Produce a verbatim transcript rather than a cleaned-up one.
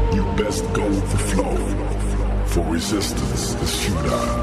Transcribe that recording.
you best go with the flow. For resistance is futile.